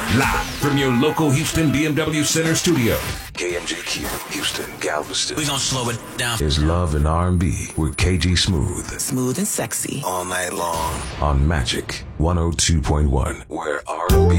Live from your local Houston BMW Center studio. KMJQ, Houston, Galveston. We gonna slow it down. Is Love and R&B with KG Smooth. Smooth and sexy. All night long. On Magic 102.1, where R&B